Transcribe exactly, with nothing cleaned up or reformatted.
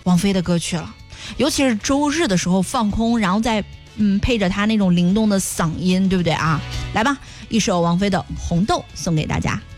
王菲的歌曲了，尤其是周日的时候放空，然后再嗯配着她那种灵动的嗓音，对不对啊？来吧，一首王菲的《红豆》送给大家。